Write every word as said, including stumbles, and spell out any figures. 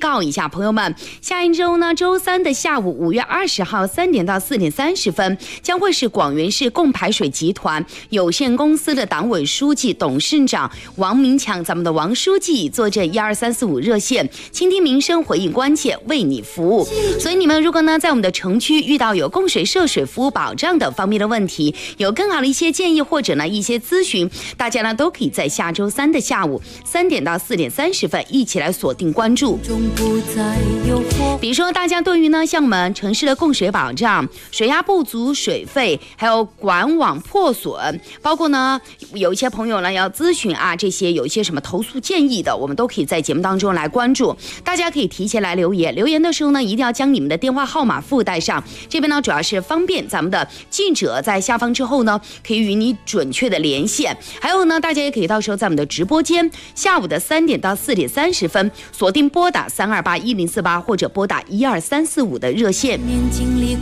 告一下朋友们，下一周呢，周三的下午五月二十号三点到四点三十分，将会是广元市供排水集团有限公司的党委书记、董事长王明强，咱们的王书记坐镇一二三四五热线，倾听民生，回应关切，为你服务。所以你们如果呢在我们的城区遇到有供水、涉水服务保障等方面的问题，有更好的一些建议或者呢一些咨询，大家呢都可以在下周三的下午三点到四点三十分一起来锁定关注。比如说大家对于呢像我们城市的供水保障、水压不足、水费，还有管网破损，包括呢有一些朋友呢要咨询啊，这些有一些什么投诉建议的，我们都可以在节目当中来关注。大家可以提前来留言，留言的时候呢一定要将你们的电话号码附带上，这边呢主要是方便咱们的记者在下方之后呢可以与你准确的连线。还有呢大家也可以到时候在我们的直播间下午的三点到四点三十分锁定拨打三二八一零四八或者拨打一二三四五的热线。